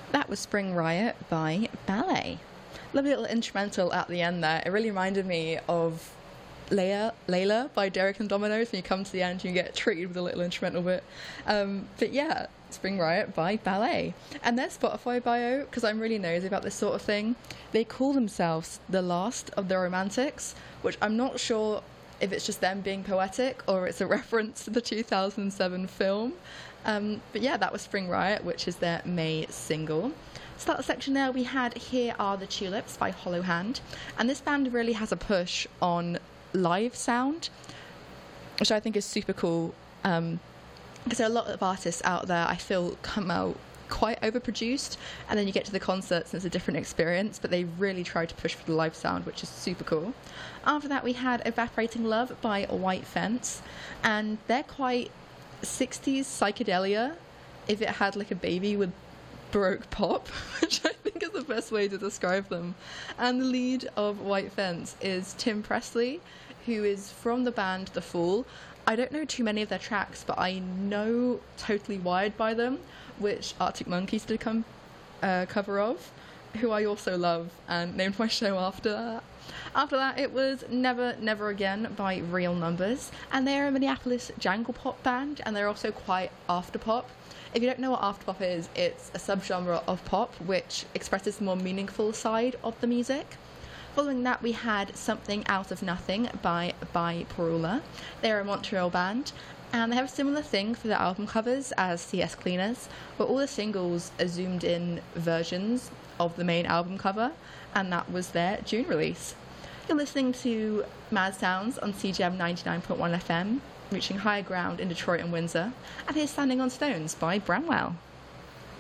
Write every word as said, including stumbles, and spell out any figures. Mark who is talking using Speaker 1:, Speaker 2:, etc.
Speaker 1: That was Spring Riot by Ballet. Lovely little instrumental at the end there. It really reminded me of Leia, Layla by Derek and Dominoes. When you come to the end, you get treated with a little instrumental bit. Um, but yeah, Spring Riot by Ballet. And their Spotify bio, because I'm really nosy about this sort of thing, they call themselves the last of the romantics, which I'm not sure if it's just them being poetic or it's a reference to the two thousand seven film. Um, but yeah, that was Spring Riot, which is their May single. Start the section there, we had Here Are the Tulips by Hollow Hand. And this band really has a push on live sound, which I think is super cool. Um, because there are a lot of artists out there I feel come out quite overproduced, and then you get to the concerts and it's a different experience, but they really try to push for the live sound, which is super cool. After that we had Evaporating Love by White Fence, and they're quite sixties psychedelia if it had like a baby with Baroque pop, which I think is the best way to describe them. And the lead of White Fence is Tim Presley, who is from the band The Fall. I don't know too many of their tracks, but I know Totally Wired by them, which Arctic Monkeys did a com- uh, cover of, who I also love and named my show after that. After that, it was Never Never Again by Real Numbers, and they're a Minneapolis jangle pop band, and they're also quite after pop. If you don't know what after pop is, it's a subgenre of pop which expresses the more meaningful side of the music. Following that, we had Something Out of Nothing by By Parula. They're a Montreal band, and they have a similar thing for their album covers as C S Cleaners, where all the singles are zoomed in versions of the main album cover, and that was their June release. You're listening to Mad Sounds on C G M ninety-nine point one F M, reaching higher ground in Detroit and Windsor, and here's Standing on Stones by Bramwell.